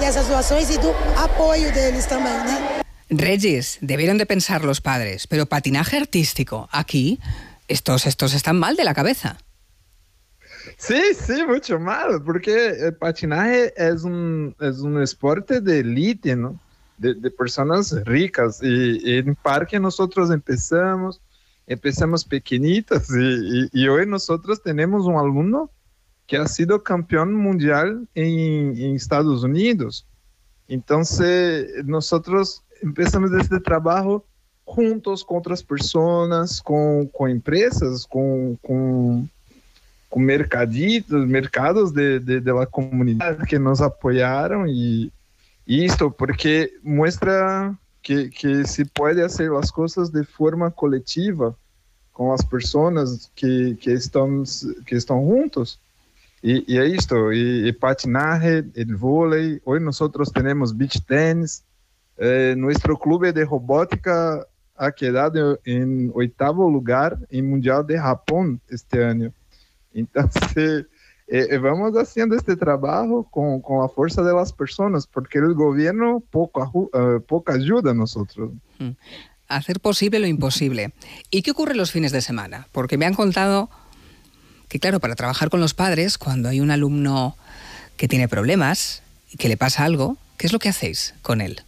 essas doações e do apoio deles também, né? Regis, debieron de pensar los padres, pero patinaje artístico, aquí, estos están mal de la cabeza. Sí, mucho mal, porque el patinaje es un esporte de élite, ¿no? De personas ricas. Y en parque nosotros empezamos pequeñitos y hoy nosotros tenemos un alumno que ha sido campeón mundial en Estados Unidos. Entonces nosotros empezamos este trabajo juntos con otras personas, con empresas, con mercados de la comunidad que nos apoyaron y esto porque muestra que se puede hacer las cosas de forma colectiva con las personas que están juntos. Y esto, y patinaje, el vóley, hoy nosotros tenemos beach tennis, nuestro club de robótica ha quedado en 8º lugar en Mundial de Japón este año. Entonces, vamos haciendo este trabajo con la fuerza de las personas, porque el gobierno poco ayuda a nosotros. Hacer posible lo imposible. ¿Y qué ocurre los fines de semana? Porque me han contado que, claro, para trabajar con los padres, cuando hay un alumno que tiene problemas y que le pasa algo, ¿qué es lo que hacéis con él?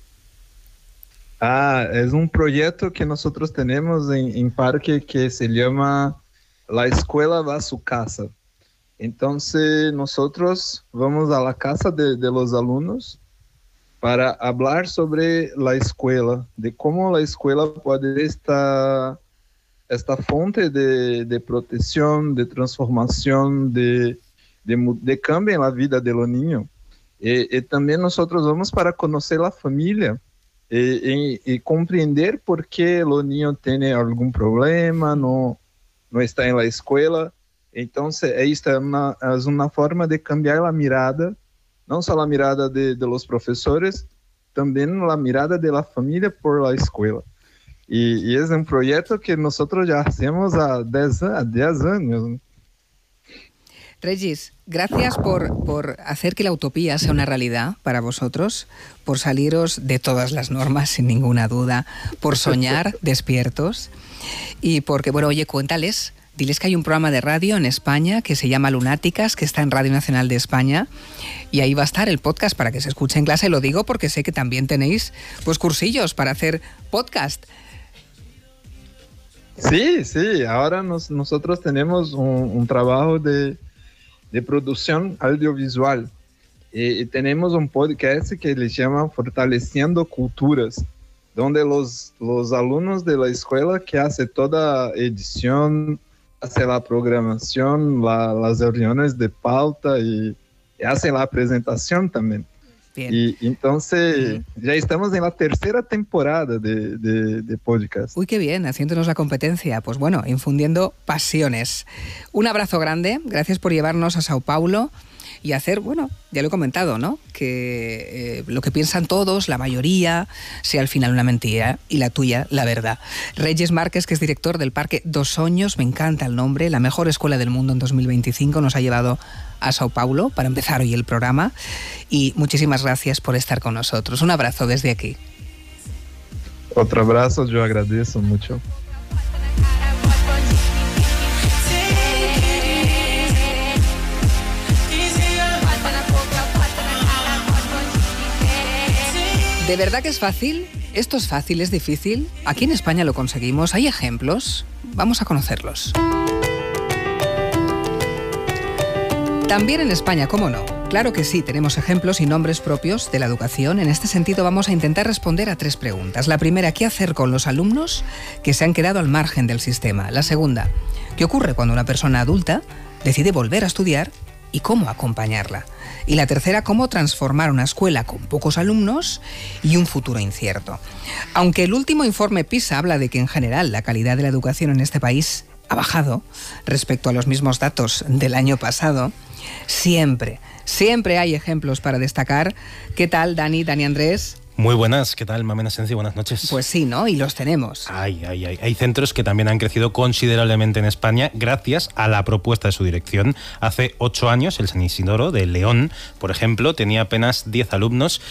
Es un proyecto que nosotros tenemos en Parque que se llama La Escuela va a su casa. Entonces nosotros vamos a la casa de los alumnos para hablar sobre la escuela, de cómo la escuela puede estar esta fuente de protección, de transformación, de cambio en la vida de los niños. Y también nosotros vamos para conocer la familia y comprender por qué los niños tienen algún problema, no está en la escuela. Entonces, esta es una forma de cambiar la mirada, no solo la mirada de los profesores, también la mirada de la familia por la escuela. Y es un proyecto que nosotros ya hacemos a 10 años. Regis, gracias por hacer que la utopía sea una realidad para vosotros, por saliros de todas las normas sin ninguna duda, por soñar despiertos y porque, bueno, oye, cuéntales, diles que hay un programa de radio en España que se llama Lunáticas, que está en Radio Nacional de España y ahí va a estar el podcast para que se escuche en clase. Lo digo porque sé que también tenéis pues cursillos para hacer podcast. Sí, ahora nosotros tenemos un trabajo de producción audiovisual y tenemos un podcast que le llama Fortaleciendo Culturas, donde los alumnos de la escuela que hace toda edición, hace la programación, las reuniones de pauta y hace la presentación también. Bien. Y entonces ya estamos en la 3ª temporada de podcast. Uy, qué bien, haciéndonos la competencia. Pues bueno, infundiendo pasiones. Un abrazo grande, gracias por llevarnos a Sao Paulo y hacer, bueno, ya lo he comentado, ¿no? Que lo que piensan todos, la mayoría, sea al final una mentira y la tuya, la verdad. Regis Márquez, que es director del Parque Dos Sonhos, me encanta el nombre, la mejor escuela del mundo en 2025, nos ha llevado a Sao Paulo para empezar hoy el programa y muchísimas gracias por estar con nosotros. Un abrazo desde aquí. Otro abrazo, yo agradezco mucho. ¿De verdad que es fácil? ¿Esto es fácil? ¿Es difícil? Aquí en España lo conseguimos. ¿Hay ejemplos? Vamos a conocerlos. También en España, ¿cómo no? Claro que sí, tenemos ejemplos y nombres propios de la educación. En este sentido vamos a intentar responder a 3 preguntas. La primera, ¿qué hacer con los alumnos que se han quedado al margen del sistema? La segunda, ¿qué ocurre cuando una persona adulta decide volver a estudiar y cómo acompañarla? Y la tercera, cómo transformar una escuela con pocos alumnos y un futuro incierto. Aunque el último informe PISA habla de que en general la calidad de la educación en este país ha bajado respecto a los mismos datos del año pasado, siempre hay ejemplos para destacar. ¿Qué tal, Dani Andrés? Muy buenas, ¿qué tal, Mamen Asensi? Buenas noches. Pues sí, ¿no? Y los tenemos. Hay centros que también han crecido considerablemente en España gracias a la propuesta de su dirección. Hace 8 años, el San Isidoro de León, por ejemplo, tenía apenas 10 alumnos